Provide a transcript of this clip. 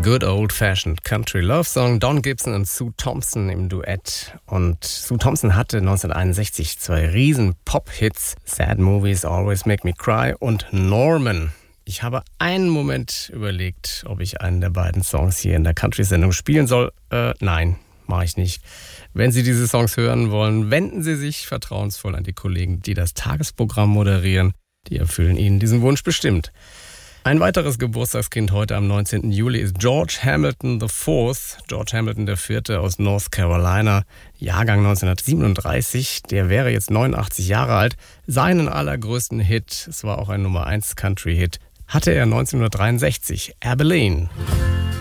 Good Old-Fashioned Country Love Song. Don Gibson und Sue Thompson im Duett. Und Sue Thompson hatte 1961 zwei riesen Pop-Hits. Sad Movies Always Make Me Cry und Norman. Ich habe einen Moment überlegt, ob ich einen der beiden Songs hier in der Country-Sendung spielen soll. Nein, mache ich nicht. Wenn Sie diese Songs hören wollen, wenden Sie sich vertrauensvoll an die Kollegen, die das Tagesprogramm moderieren. Die erfüllen Ihnen diesen Wunsch bestimmt. Ein weiteres Geburtstagskind heute am 19. Juli ist George Hamilton IV. George Hamilton IV. Aus North Carolina, Jahrgang 1937. Der wäre jetzt 89 Jahre alt. Seinen allergrößten Hit, es war auch ein Nummer 1 Country-Hit, hatte er 1963, Abilene.